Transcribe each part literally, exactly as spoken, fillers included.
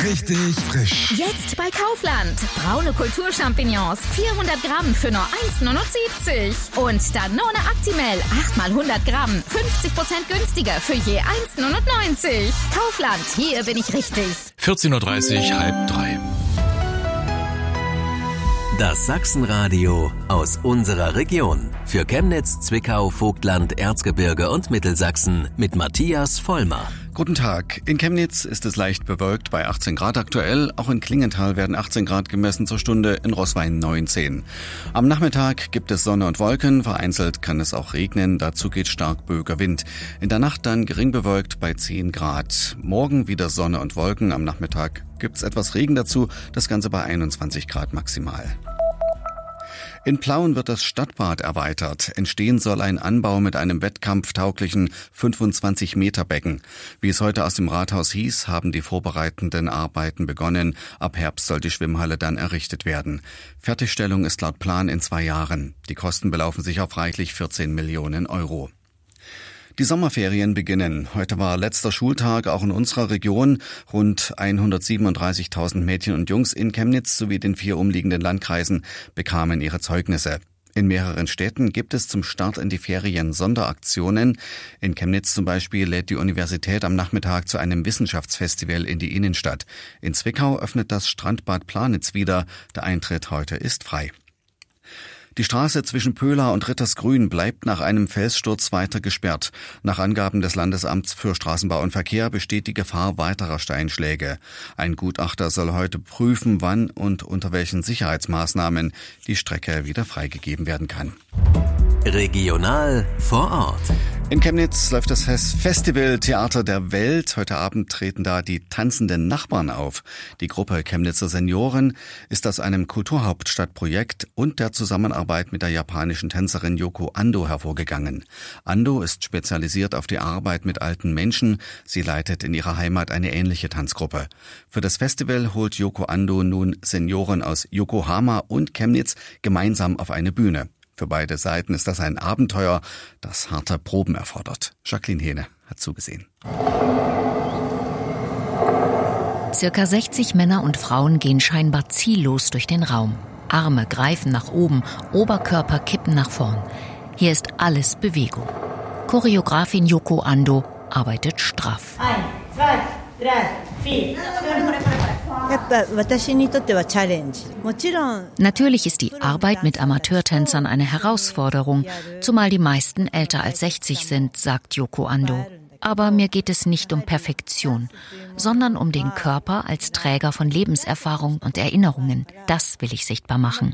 richtig frisch. Jetzt bei Kaufland. Braune Kulturchampignons, vierhundert Gramm für nur eins neunundsiebzig. Und Danone Actimel, acht mal hundert Gramm, fünfzig Prozent günstiger für je eins neunundneunzig. Kaufland, hier bin ich richtig. vierzehn Uhr dreißig, halb drei. Das Sachsenradio aus unserer Region. Für Chemnitz, Zwickau, Vogtland, Erzgebirge und Mittelsachsen mit Matthias Vollmer. Guten Tag. In Chemnitz ist es leicht bewölkt bei achtzehn Grad aktuell. Auch in Klingenthal werden achtzehn Grad gemessen zur Stunde, in Roßwein neunzehn. Am Nachmittag gibt es Sonne und Wolken. Vereinzelt kann es auch regnen. Dazu geht stark böiger Wind. In der Nacht dann gering bewölkt bei zehn Grad. Morgen wieder Sonne und Wolken. Am Nachmittag gibt's etwas Regen dazu. Das Ganze bei einundzwanzig Grad maximal. In Plauen wird das Stadtbad erweitert. Entstehen soll ein Anbau mit einem wettkampftauglichen fünfundzwanzig Meter Becken. Wie es heute aus dem Rathaus hieß, haben die vorbereitenden Arbeiten begonnen. Ab Herbst soll die Schwimmhalle dann errichtet werden. Fertigstellung ist laut Plan in zwei Jahren. Die Kosten belaufen sich auf reichlich vierzehn Millionen Euro. Die Sommerferien beginnen. Heute war letzter Schultag auch in unserer Region. Rund hundertsiebenunddreißigtausend Mädchen und Jungs in Chemnitz sowie den vier umliegenden Landkreisen bekamen ihre Zeugnisse. In mehreren Städten gibt es zum Start in die Ferien Sonderaktionen. In Chemnitz zum Beispiel lädt die Universität am Nachmittag zu einem Wissenschaftsfestival in die Innenstadt. In Zwickau öffnet das Strandbad Planitz wieder. Der Eintritt heute ist frei. Die Straße zwischen Pöhla und Rittersgrün bleibt nach einem Felssturz weiter gesperrt. Nach Angaben des Landesamts für Straßenbau und Verkehr besteht die Gefahr weiterer Steinschläge. Ein Gutachter soll heute prüfen, wann und unter welchen Sicherheitsmaßnahmen die Strecke wieder freigegeben werden kann. Regional vor Ort. In Chemnitz läuft das Festival Theater der Welt. Heute Abend treten da die tanzenden Nachbarn auf. Die Gruppe Chemnitzer Senioren ist aus einem Kulturhauptstadtprojekt und der Zusammenarbeit mit der japanischen Tänzerin Yoko Ando hervorgegangen. Ando ist spezialisiert auf die Arbeit mit alten Menschen. Sie leitet in ihrer Heimat eine ähnliche Tanzgruppe. Für das Festival holt Yoko Ando nun Senioren aus Yokohama und Chemnitz gemeinsam auf eine Bühne. Für beide Seiten ist das ein Abenteuer, das harte Proben erfordert. Jacqueline Hehne hat zugesehen. Circa sechzig Männer und Frauen gehen scheinbar ziellos durch den Raum. Arme greifen nach oben, Oberkörper kippen nach vorn. Hier ist alles Bewegung. Choreografin Yoko Ando arbeitet straff. Eins, zwei, drei, vier. Natürlich ist die Arbeit mit Amateurtänzern eine Herausforderung, zumal die meisten älter als sechzig sind, sagt Yoko Ando. Aber mir geht es nicht um Perfektion, sondern um den Körper als Träger von Lebenserfahrung und Erinnerungen. Das will ich sichtbar machen.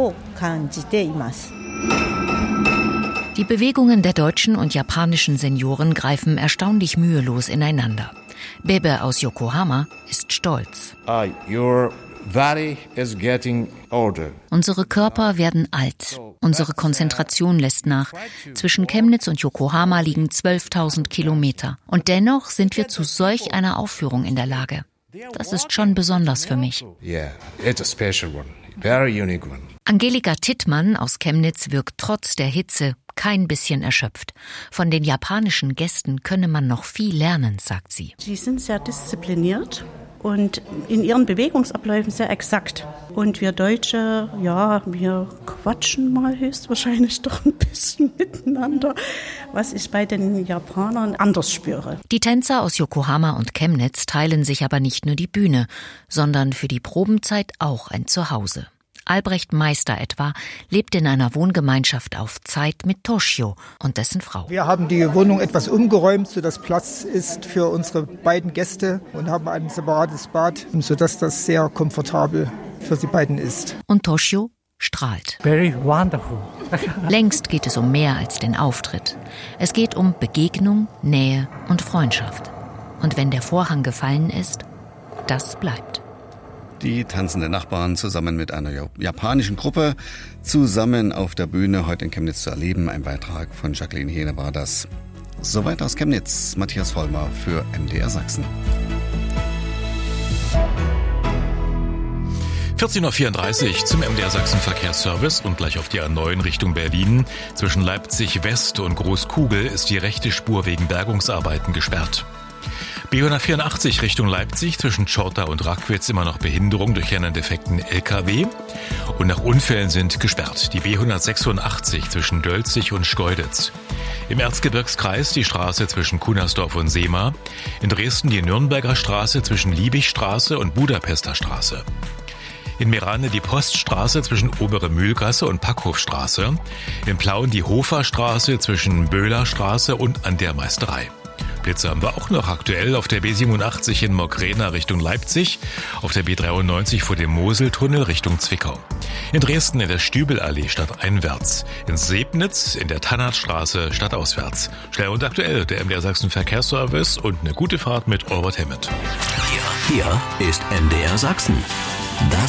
Die Bewegungen der deutschen und japanischen Senioren greifen erstaunlich mühelos ineinander. Bebe aus Yokohama ist stolz. Uh, your body is getting older. Unsere Körper werden alt. Unsere Konzentration lässt nach. Zwischen Chemnitz und Yokohama liegen zwölftausend Kilometer. Und dennoch sind wir zu solch einer Aufführung in der Lage. Das ist schon besonders für mich. Yeah, it's a special one. Very unique one. Angelika Tittmann aus Chemnitz wirkt trotz der Hitze kein bisschen erschöpft. Von den japanischen Gästen könne man noch viel lernen, sagt sie. Sie sind sehr diszipliniert und in ihren Bewegungsabläufen sehr exakt. Und wir Deutsche, ja, wir quatschen mal höchstwahrscheinlich doch ein bisschen miteinander, was ich bei den Japanern anders spüre. Die Tänzer aus Yokohama und Chemnitz teilen sich aber nicht nur die Bühne, sondern für die Probenzeit auch ein Zuhause. Albrecht Meister etwa lebt in einer Wohngemeinschaft auf Zeit mit Toshio und dessen Frau. Wir haben die Wohnung etwas umgeräumt, sodass Platz ist für unsere beiden Gäste und haben ein separates Bad, sodass das sehr komfortabel für die beiden ist. Und Toshio strahlt. Very wonderful. Längst geht es um mehr als den Auftritt. Es geht um Begegnung, Nähe und Freundschaft. Und wenn der Vorhang gefallen ist, das bleibt. Die tanzenden Nachbarn zusammen mit einer japanischen Gruppe zusammen auf der Bühne heute in Chemnitz zu erleben. Ein Beitrag von Jacqueline Hehne war das. Soweit aus Chemnitz, Matthias Vollmer für M D R Sachsen. vierzehn Uhr vierunddreißig zum M D R Sachsen Verkehrsservice und gleich auf die A neun Richtung Berlin. Zwischen Leipzig West und Großkugel ist die rechte Spur wegen Bergungsarbeiten gesperrt. B hundertvierundachtzig Richtung Leipzig zwischen Tschorta und Rackwitz immer noch Behinderung durch einen defekten L K W. Und nach Unfällen sind gesperrt die B hundertsechsundachtzig zwischen Dölzig und Schkeuditz. Im Erzgebirgskreis die Straße zwischen Kunersdorf und Sehma. In Dresden die Nürnberger Straße zwischen Liebigstraße und Budapester Straße. In Meerane die Poststraße zwischen Obere Mühlgasse und Packhofstraße. In Plauen die Hoferstraße zwischen Böhlerstraße und an der Meisterei. Blitze haben wir auch noch aktuell auf der B siebenundachtzig in Mockrena Richtung Leipzig, auf der B dreiundneunzig vor dem Moseltunnel Richtung Zwickau. In Dresden in der Stübelallee stadteinwärts, in Sebnitz in der Tannardstraße stadtauswärts. Schnell und aktuell der M D R Sachsen Verkehrsservice und eine gute Fahrt mit Albert Hammond. Hier, hier ist M D R Sachsen. Das